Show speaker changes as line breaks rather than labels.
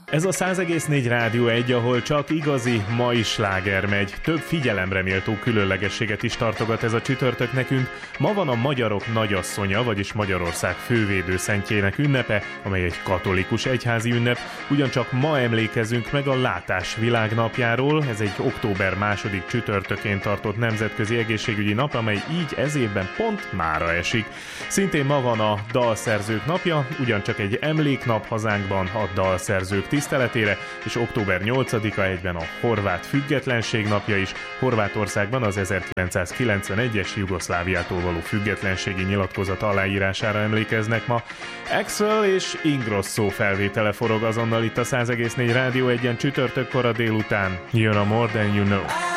Ez a 100,4 Rádió 1, ahol csak igazi mai sláger megy. Több figyelemre méltó különlegességet is tartogat ez a csütörtök nekünk. Ma van a magyarok nagyasszonya, vagyis Magyarország fővédőszentjének ünnepe, amely egy katolikus egyházi ünnep. Ugyancsak ma emlékezünk meg a Látás világnapjáról. Ez egy október 2. csütörtökén tartott nemzetközi egészségügyi nap, amely így ez évben pont mára esik. Szintén ma van a dalszerzők napja, ugyancsak egy emléknap hazánkban a dalszerzők tiszteletére, és október 8-a egyben a horvát függetlenség napja is. Horvátországban az 1991-es Jugoszláviától való függetlenségi nyilatkozat aláírására emlékeznek ma. Axwell és Ingrosso felvétele forog azonnal itt a 100,4 Rádió 1-en csütörtökkor a délután. Jön a More Than You Know.